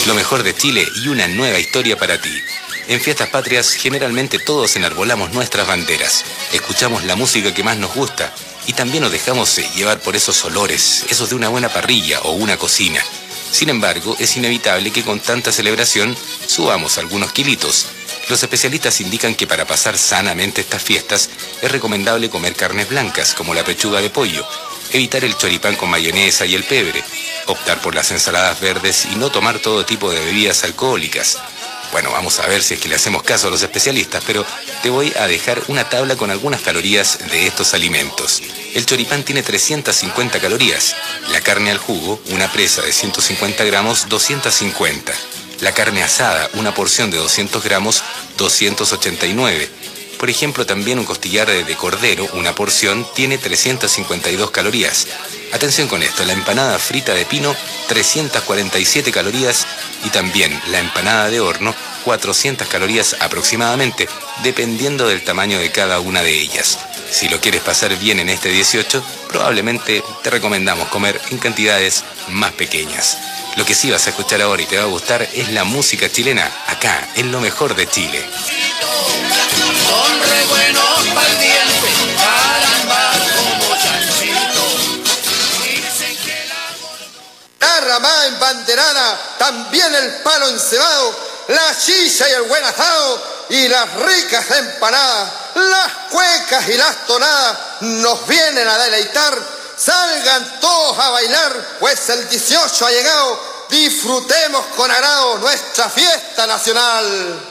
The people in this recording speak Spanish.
lo mejor de Chile y una nueva historia para ti. En Fiestas Patrias generalmente todos enarbolamos nuestras banderas, escuchamos la música que más nos gusta y también nos dejamos llevar por esos olores, esos de una buena parrilla o una cocina. Sin embargo, es inevitable que con tanta celebración subamos algunos kilitos. Los especialistas indican que para pasar sanamente estas fiestas es recomendable comer carnes blancas como la pechuga de pollo, evitar el choripán con mayonesa y el pebre, optar por las ensaladas verdes y no tomar todo tipo de bebidas alcohólicas. Bueno, vamos a ver si es que le hacemos caso a los especialistas, pero te voy a dejar una tabla con algunas calorías de estos alimentos. El choripán tiene 350 calorías, la carne al jugo, una presa de 150 gramos, 250. La carne asada, una porción de 200 gramos, 289. Por ejemplo, también un costillar de cordero, una porción, tiene 352 calorías. Atención con esto, la empanada frita de pino, 347 calorías y también la empanada de horno, 400 calorías aproximadamente, dependiendo del tamaño de cada una de ellas. Si lo quieres pasar bien en este 18, probablemente te recomendamos comer en cantidades más pequeñas. Lo que sí vas a escuchar ahora y te va a gustar es la música chilena, acá, en lo mejor de Chile. Son re buenos pa'l diente, caramba, como chanchito. Dicen que la ramada embanderada, también el palo encebado, la chicha y el buen asado, y las ricas empanadas, las cuecas y las tonadas, nos vienen a deleitar. Salgan todos a bailar, pues el 18 ha llegado, disfrutemos con agrado nuestra fiesta nacional.